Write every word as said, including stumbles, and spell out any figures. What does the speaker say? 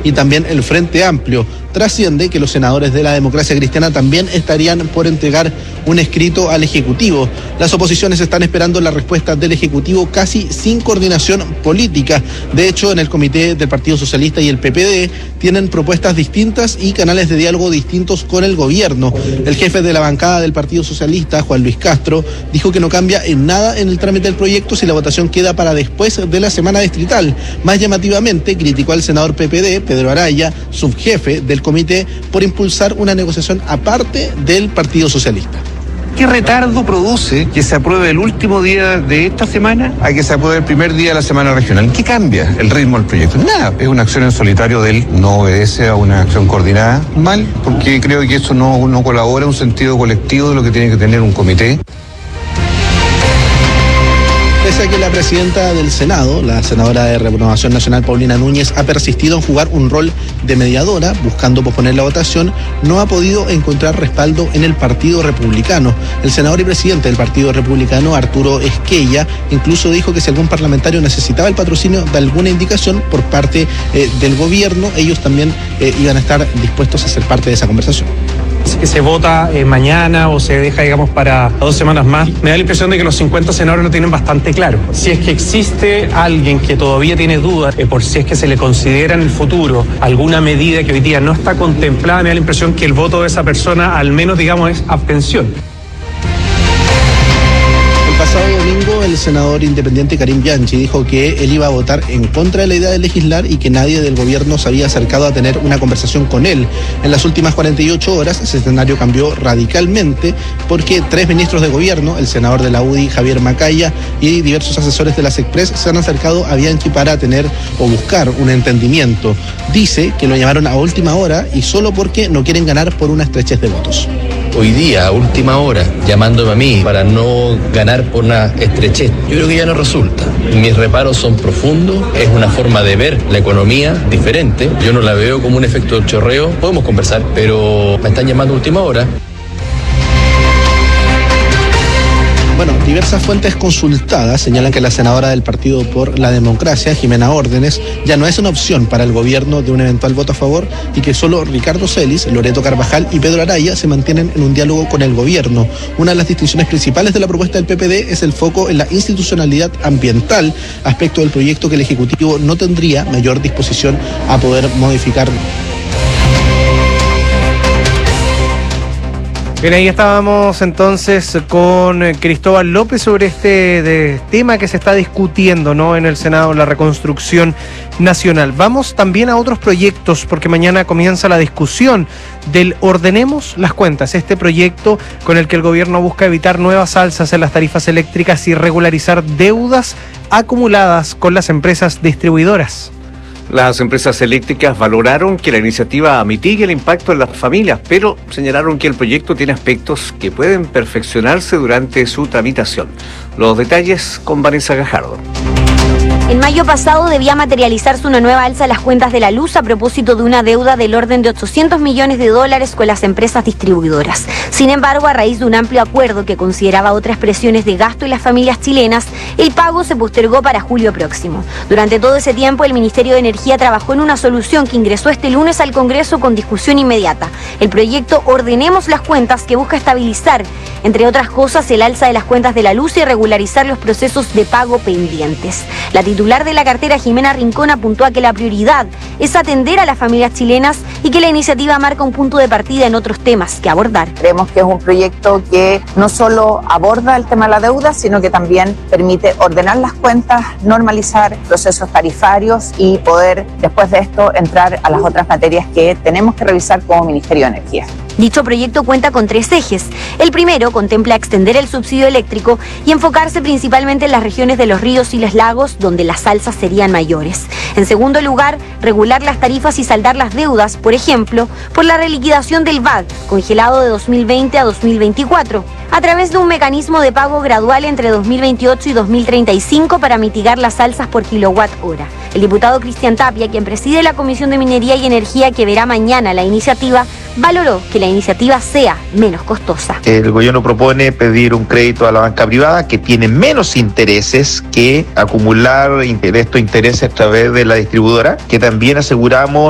y también el Frente Amplio. Trasciende que los senadores de la Democracia Cristiana también estarían por entregar un escrito al Ejecutivo. Las oposiciones están esperando la respuesta del Ejecutivo casi sin coordinación política. De hecho, en el comité del Partido Socialista y el P P D tienen propuestas distintas y canales de diálogo distintos con el gobierno. El jefe de la bancada del Partido Socialista, Juan Luis Castro, dijo que no cambia en nada en el trámite del proyecto si la votación queda para después de la semana distrital. Más llamativamente, criticó al senador P P D, Pedro Araya, subjefe del comité, por impulsar una negociación aparte del Partido Socialista. ¿Qué retardo produce que se apruebe el último día de esta semana a que se apruebe el primer día de la semana regional? ¿Qué cambia el ritmo del proyecto? Nada, es una acción en solitario de él, no obedece a una acción coordinada. Mal, porque creo que eso no, no colabora en un sentido colectivo de lo que tiene que tener un comité. Pese a que la presidenta del Senado, la senadora de Renovación Nacional, Paulina Núñez, ha persistido en jugar un rol de mediadora, buscando posponer la votación, no ha podido encontrar respaldo en el Partido Republicano. El senador y presidente del Partido Republicano, Arturo Esquella, incluso dijo que si algún parlamentario necesitaba el patrocinio de alguna indicación por parte eh, del gobierno, ellos también eh, iban a estar dispuestos a ser parte de esa conversación. Que se vota eh, mañana o se deja, digamos, para dos semanas más, me da la impresión de que los cincuenta senadores lo tienen bastante claro. Si es que existe alguien que todavía tiene dudas, eh, por si es que se le considera en el futuro alguna medida que hoy día no está contemplada, me da la impresión que el voto de esa persona al menos, digamos, es abstención. El pasado domingo, el senador independiente Karim Bianchi dijo que él iba a votar en contra de la idea de legislar y que nadie del gobierno se había acercado a tener una conversación con él. En las últimas cuarenta y ocho horas, ese escenario cambió radicalmente porque tres ministros de gobierno, el senador de la U D I, Javier Macaya, y diversos asesores de la SECPRES se han acercado a Bianchi para tener o buscar un entendimiento. Dice que lo llamaron a última hora y solo porque no quieren ganar por una estrechez de votos. Hoy día, a última hora, llamándome a mí para no ganar por una estrechez, yo creo que ya no resulta. Mis reparos son profundos, es una forma de ver la economía diferente. Yo no la veo como un efecto del chorreo. Podemos conversar, pero me están llamando a última hora. Bueno, diversas fuentes consultadas señalan que la senadora del Partido por la Democracia, Jimena Órdenes, ya no es una opción para el gobierno de un eventual voto a favor y que solo Ricardo Celis, Loreto Carvajal y Pedro Araya se mantienen en un diálogo con el gobierno. Una de las distinciones principales de la propuesta del P P D es el foco en la institucionalidad ambiental, aspecto del proyecto que el Ejecutivo no tendría mayor disposición a poder modificar. Bien, ahí estábamos entonces con Cristóbal López sobre este de, tema que se está discutiendo, ¿no?, en el Senado, la reconstrucción nacional. Vamos también a otros proyectos porque mañana comienza la discusión del Ordenemos las Cuentas, este proyecto con el que el gobierno busca evitar nuevas alzas en las tarifas eléctricas y regularizar deudas acumuladas con las empresas distribuidoras. Las empresas eléctricas valoraron que la iniciativa mitigue el impacto en las familias, pero señalaron que el proyecto tiene aspectos que pueden perfeccionarse durante su tramitación. Los detalles con Vanessa Gajardo. En mayo pasado debía materializarse una nueva alza a las cuentas de la luz a propósito de una deuda del orden de ochocientos millones de dólares con las empresas distribuidoras. Sin embargo, a raíz de un amplio acuerdo que consideraba otras presiones de gasto en las familias chilenas, el pago se postergó para julio próximo. Durante todo ese tiempo, el Ministerio de Energía trabajó en una solución que ingresó este lunes al Congreso con discusión inmediata. El proyecto Ordenemos las Cuentas, que busca estabilizar, entre otras cosas, el alza de las cuentas de la luz y regularizar los procesos de pago pendientes. La titular de la cartera, Jimena Rincón, apuntó a que la prioridad es atender a las familias chilenas y que la iniciativa marca un punto de partida en otros temas que abordar. Creemos que es un proyecto que no solo aborda el tema de la deuda, sino que también permite ordenar las cuentas, normalizar procesos tarifarios y poder, después de esto, entrar a las otras materias que tenemos que revisar como Ministerio de Energía. Dicho proyecto cuenta con tres ejes. El primero contempla extender el subsidio eléctrico y enfocarse principalmente en las regiones de los ríos y los lagos, donde las alzas serían mayores. En segundo lugar, regular las tarifas y saldar las deudas, por ejemplo, por la reliquidación del V A D, congelado de dos mil veinte a dos mil veinticuatro, a través de un mecanismo de pago gradual entre dos mil veintiocho y dos mil treinta y cinco para mitigar las alzas por kilowatt hora. El diputado Cristian Tapia, quien preside la Comisión de Minería y Energía que verá mañana la iniciativa, valoró que la iniciativa sea menos costosa. El gobierno propone pedir un crédito a la banca privada que tiene menos intereses que acumular estos intereses a través de la distribuidora, que también aseguramos